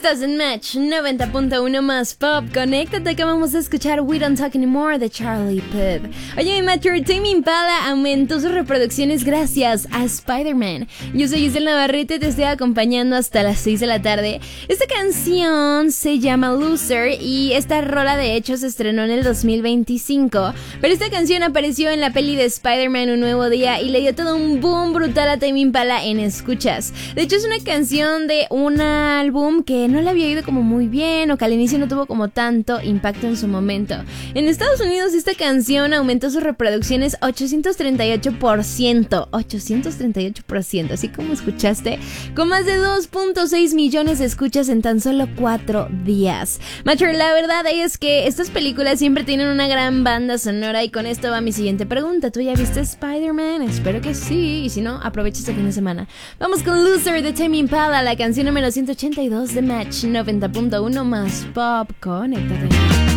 Estás en Match 90.1 más Pop. Conéctate, acabamos de escuchar We Don't Talk Anymore de Charlie Puth. Oye, mi Matcher, Tame Impala aumentó sus reproducciones gracias a Spider-Man. Yo soy Giselle Navarrete, te estoy acompañando hasta las 6 de la tarde. Esta canción se llama Loser y esta rola de hecho se estrenó en el 2025. Pero esta canción apareció en la peli de Spider-Man Un Nuevo Día y le dio todo un boom brutal a Tame Impala en escuchas. De hecho es una canción de un álbum que no le había ido como muy bien o que al inicio no tuvo como tanto impacto en su momento. En Estados Unidos esta canción aumentó sus reproducciones 838%, así como escuchaste, con más de 2.6 millones de escuchas en tan solo 4 días. Macho, la verdad es que estas películas siempre tienen una gran banda sonora y con esto va mi siguiente pregunta. ¿Tú ya viste Spider-Man? Espero que sí, y si no, aprovecha este fin de semana. Vamos con Loser de Tame Impala, la canción número 182 de Match 90.1 más Pop. Conéctate.